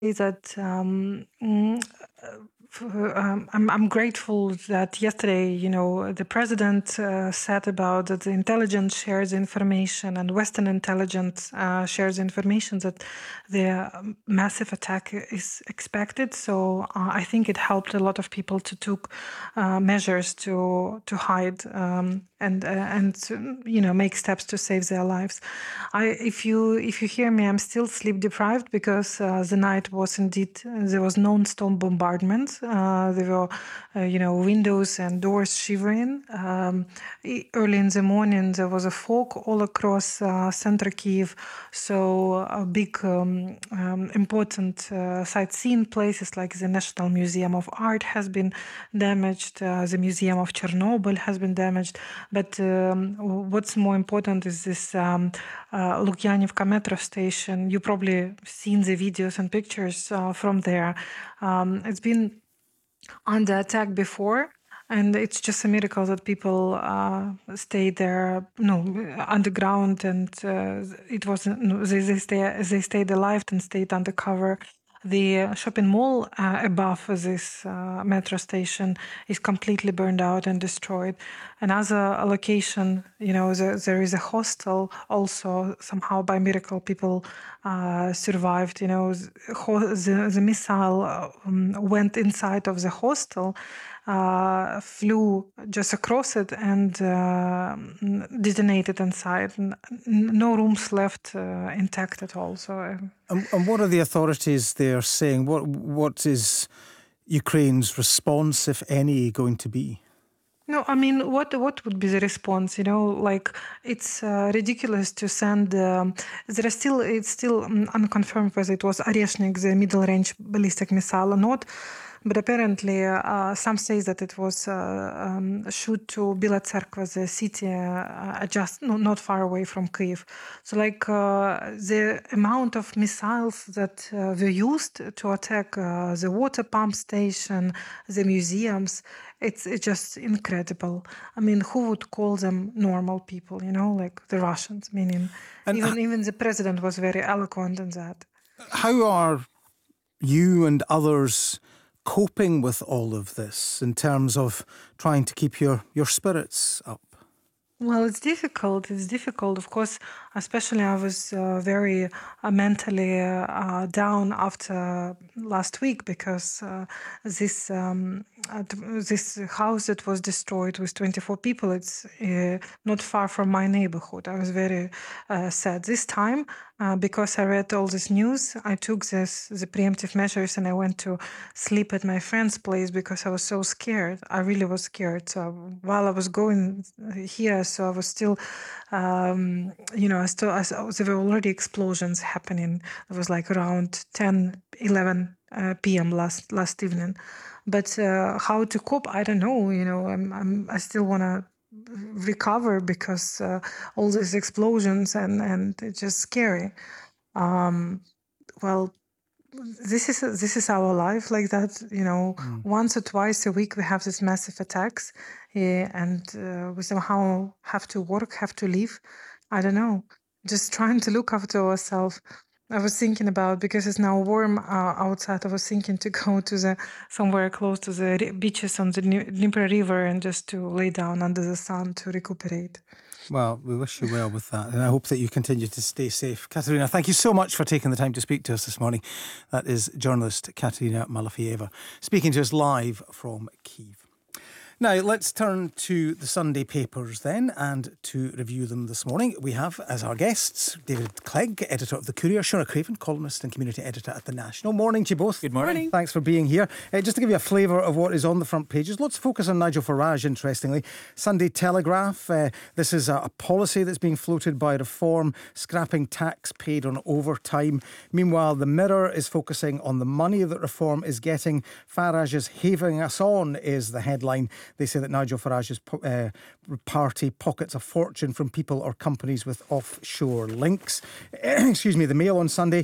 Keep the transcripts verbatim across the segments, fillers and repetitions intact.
say that um, mm, uh, f- um, I'm, I'm grateful that yesterday, you know, the president uh, said about that the intelligence shares information and Western intelligence uh, shares information that the um, massive attack is expected. So uh, I think it helped a lot of people to took uh, measures to to hide um, and uh, and you know make steps to save their lives. I, if you if you hear me, I'm still sleep deprived because uh, the night was indeed uh, there was non-stop bombardment. Uh, there were uh, you know windows and doors shivering. Um, e- early in the morning there was a fog all across uh, center Kiev, so a big um, um, important uh, sightseeing places like the National Museum of Art has been damaged. Uh, the Museum of Chernobyl has been damaged. But um, what's more important is this um, uh, Lukyanivka metro station. You probably seen the videos and pictures uh, from there. Um, it's been under attack before, and it's just a miracle that people uh, stayed there, no, underground, and uh, it wasn't. No, they they stay they stayed alive and stayed undercover. The uh, shopping mall uh, above this uh, metro station is completely burned out and destroyed. Another location, you know, there, there is a hostel also. Somehow by miracle, people uh, survived. You know, the, the missile um, went inside of the hostel, uh, flew just across it, and uh, detonated inside. No rooms left uh, intact at all. So. Uh, And, and what are the authorities there saying? What What is Ukraine's response, if any, going to be? No, I mean, what what would be the response? You know, like it's uh, ridiculous to send. Um, there are still it's still um, unconfirmed whether it was Oreshnik, the middle range ballistic missile, or not. But apparently, uh, some say that it was uh, um, shoot to Bila Tserkva, the city uh, just no, not far away from Kyiv. So, like uh, the amount of missiles that uh, were used to attack uh, the water pump station, the museums, it's it's just incredible. I mean, who would call them normal people? You know, like the Russians. Meaning, And even even the president was very eloquent in that. how are you and others coping with all of this in terms of trying to keep your, your spirits up? Well, it's difficult. It's difficult, of course. Especially, I was uh, very uh, mentally uh, down after last week because uh, this um, uh, this house that was destroyed with twenty-four people. It's uh, not far from my neighborhood. I was very uh, sad this time uh, because I read all this news. I took this the preemptive measures and I went to sleep at my friend's place because I was so scared. I really was scared. So while I was going here. So I was still, um, you know, I still, I, there were already explosions happening. It was like around ten, eleven uh, p m last last evening. But uh, how to cope, I don't know. You know, I'm, I'm I still want to recover because uh, all these explosions and and it's just scary. Um, well, this is this is our life like that, you know. Mm. Once or twice a week we have these massive attacks, uh, and uh, we somehow have to work, have to live. I don't know, just trying to look after ourselves. I was thinking about, because it's now warm uh, outside, I was thinking to go to the somewhere close to the ri- beaches on the Dni- Dnieper River and just to lay down under the sun to recuperate. Well, we wish you well with that, and I hope that you continue to stay safe. Katerina, thank you so much for taking the time to speak to us this morning. That is journalist Katerina Malafieva speaking to us live from Kyiv. Now, let's turn to the Sunday papers then and to review them this morning. We have as our guests David Clegg, editor of The Courier, Shona Craven, columnist and community editor at The National. Morning to you both. Good morning. Morning. Thanks for being here. Uh, just to give you a flavour of what is on the front pages, let's focus on Nigel Farage, interestingly. Sunday Telegraph, uh, this is a, a policy that's being floated by Reform, scrapping tax paid on overtime. Meanwhile, The Mirror is focusing on the money that Reform is getting. Farage is having us on is the headline. They say that Nigel Farage's uh, party pockets a fortune from people or companies with offshore links. Excuse me, the Mail on Sunday.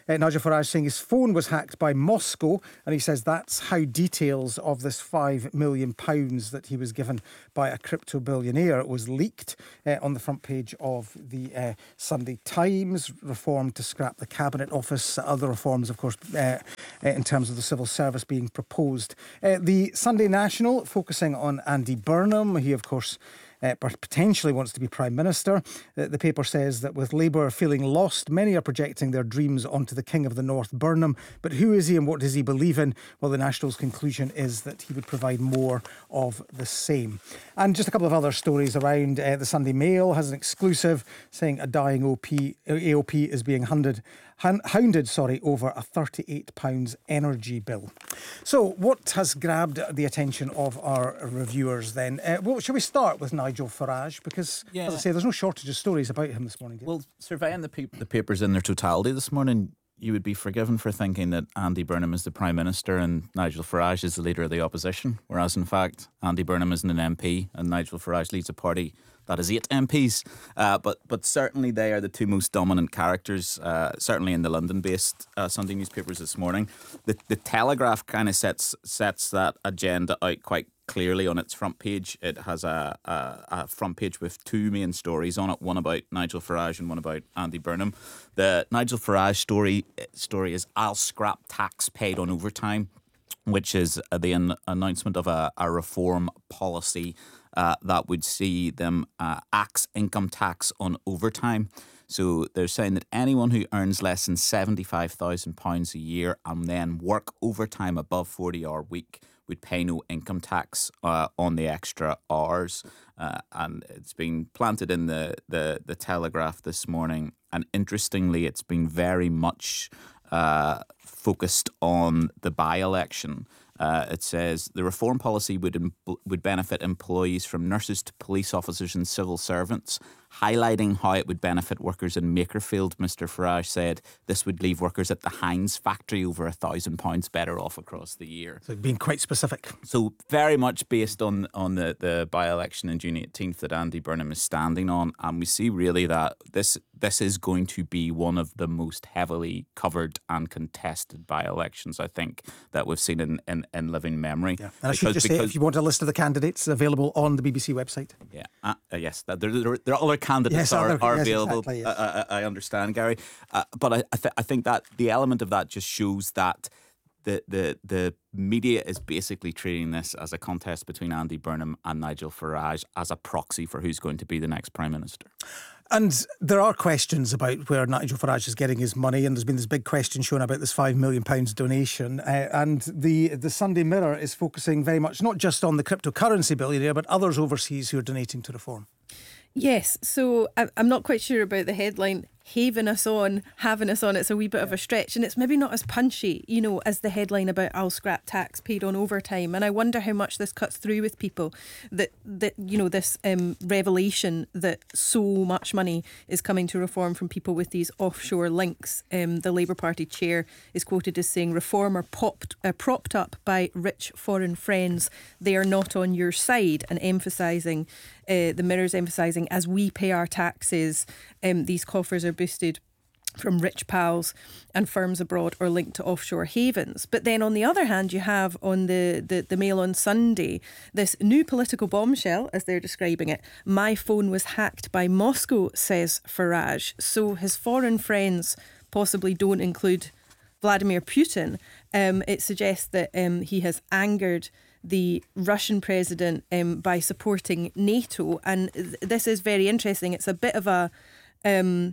Uh, Nigel Farage saying his phone was hacked by Moscow, and he says that's how details of this five million pounds that he was given by a crypto billionaire was leaked uh, on the front page of the uh, Sunday Times. Reform to scrap the Cabinet Office, other reforms, of course, uh, uh, in terms of the civil service being proposed. Uh, the Sunday National focusing on Andy Burnham. He, of course, Uh, potentially wants to be Prime Minister. The, the paper says that with Labour feeling lost, many are projecting their dreams onto the King of the North, Burnham. But who is he and what does he believe in? Well, the National's conclusion is that he would provide more of the same. And just a couple of other stories around. Uh, the Sunday Mail has an exclusive saying a dying O P, A O P is being hounded, hounded sorry, over a thirty-eight pounds energy bill. So what has grabbed the attention of our reviewers then? Uh, well, shall we start with Nigel Farage? Because, yeah. as I say, there's no shortage of stories about him this morning. Dave. Well, surveying the, pe- the papers in their totality this morning, you would be forgiven for thinking that Andy Burnham is the Prime Minister and Nigel Farage is the Leader of the Opposition, whereas in fact Andy Burnham isn't an M P and Nigel Farage leads a party that is eight M Ps. Uh, but but certainly they are the two most dominant characters, uh, certainly in the London-based uh, Sunday newspapers this morning. The, the Telegraph kind of sets sets that agenda out quite clearly on its front page. It has a, a, a front page with two main stories on it, one about Nigel Farage and one about Andy Burnham. The Nigel Farage story story is I'll scrap tax paid on overtime, which is the an- announcement of a, a reform policy uh, that would see them uh, axe income tax on overtime. So they're saying that anyone who earns less than seventy-five thousand pounds a year and then work overtime above forty-hour week would pay no income tax uh, on the extra hours. Uh, and it's been planted in the, the, the Telegraph this morning. And interestingly, it's been very much uh, focused on the by-election. Uh, it says the reform policy would em- would benefit employees from nurses to police officers and civil servants, highlighting how it would benefit workers in Makerfield. Mister Farage said this would leave workers at the Heinz factory over a thousand pounds better off across the year. So being quite specific. So very much based on, on the, the by-election on June eighteenth that Andy Burnham is standing on. And we see really that this this is going to be one of the most heavily covered and contested by-elections, I think, that we've seen in, in, in living memory. Yeah. And I should just say, if you want a list of the candidates, available on the B B C website. Yeah, uh, uh, yes, there, there, there are other candidates yes, are, other, are yes, available. Exactly, yes. uh, I, I understand, Gary. Uh, but I, I, th- I think that the element of that just shows that the, the, the media is basically treating this as a contest between Andy Burnham and Nigel Farage as a proxy for who's going to be the next Prime Minister. And there are questions about where Nigel Farage is getting his money, and there's been this big question shown about this five million pounds donation. Uh, and the, the Sunday Mirror is focusing very much not just on the cryptocurrency billionaire, but others overseas who are donating to reform. Yes, so I'm not quite sure about the headline, having us on, having us on. It's a wee bit yeah. of a stretch, and it's maybe not as punchy, you know, as the headline about I'll scrap tax paid on overtime. And I wonder how much this cuts through with people, that, that you know, this um, revelation that so much money is coming to reform from people with these offshore links. Um, the Labour Party chair is quoted as saying, reform are popped, uh, propped up by rich foreign friends. They are not on your side, and emphasising, uh, the Mirror's emphasising, as we pay our taxes, um, these coffers are boosted from rich pals and firms abroad or linked to offshore havens. But then on the other hand, you have on the, the, the Mail on Sunday this new political bombshell, as they're describing it. My phone was hacked by Moscow, says Farage. So his foreign friends possibly don't include Vladimir Putin. Um, it suggests that um, he has angered the Russian president um, by supporting NATO. And th- this is very interesting. It's a bit of a... Um,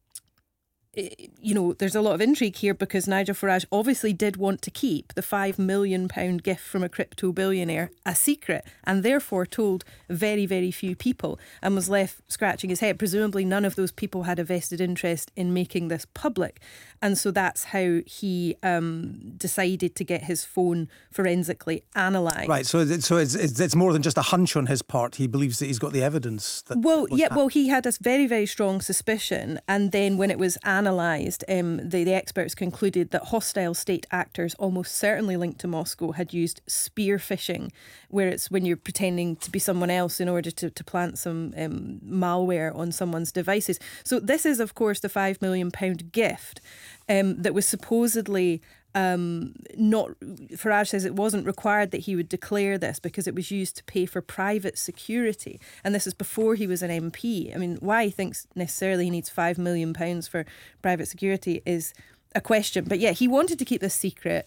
you know, there's a lot of intrigue here because Nigel Farage obviously did want to keep the five million pounds gift from a crypto billionaire a secret, and therefore told very, very few people, and was left scratching his head. Presumably none of those people had a vested interest in making this public. And so that's how he um, decided to get his phone forensically analysed. Right, so so it's, it's it's more than just a hunch on his part. He believes that he's got the evidence. That well, yeah, that. well, he had a very, very strong suspicion, and then when it was analysed, analysed, um, the, the experts concluded that hostile state actors almost certainly linked to Moscow had used spear phishing, where it's when you're pretending to be someone else in order to, to plant some um, malware on someone's devices. So this is, of course, the five million pound gift um, that was supposedly Um, not Farage says it wasn't required that he would declare this because it was used to pay for private security, and this is before he was an M P. I mean, why he thinks necessarily he needs five million pounds for private security is a question. But yeah, he wanted to keep this secret.